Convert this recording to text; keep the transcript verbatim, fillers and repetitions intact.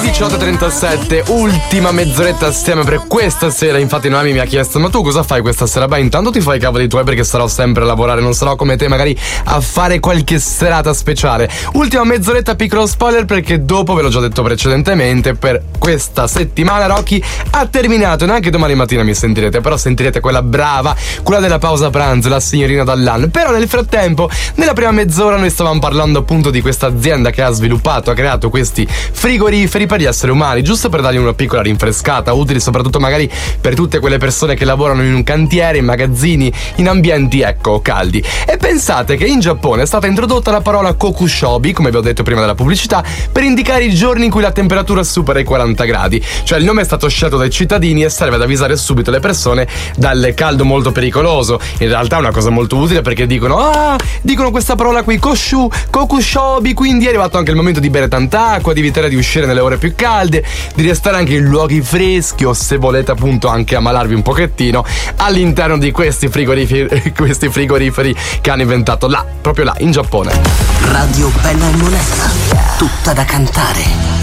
diciotto e trentasette, ultima mezz'oretta assieme per questa sera. Infatti Noemi mi ha chiesto: ma tu cosa fai questa sera? Beh, intanto ti fai i cavoli tuoi, perché sarò sempre a lavorare, non sarò come te magari a fare qualche serata speciale. Ultima mezz'oretta, piccolo spoiler, perché dopo, ve l'ho già detto precedentemente, per questa settimana Rocky ha terminato. Neanche domani mattina mi sentirete, però sentirete quella brava, quella della pausa pranzo, la signorina Dallan. Però nel frattempo, nella prima mezz'ora noi stavamo parlando appunto di questa azienda che ha sviluppato, ha creato questi frigoriferi per gli esseri umani, giusto per dargli una piccola rinfrescata, utili soprattutto magari per tutte quelle persone che lavorano in un cantiere, in magazzini, in ambienti, ecco, caldi. E pensate che in Giappone è stata introdotta la parola kokushobi, come vi ho detto prima della pubblicità, per indicare i giorni in cui la temperatura supera i quaranta gradi. Cioè il nome è stato scelto dai cittadini e serve ad avvisare subito le persone dal caldo molto pericoloso. In realtà è una cosa molto utile, perché dicono ah, dicono questa parola qui, koshu, kokushobi, quindi è arrivato anche il momento di bere tanta acqua, di evitare di uscire nelle ore più calde, di restare anche in luoghi freschi, o se volete appunto anche ammalarvi un pochettino all'interno di questi frigoriferi, questi frigoriferi che hanno inventato là, proprio là in Giappone. Radio Bella e Monella, tutta da cantare.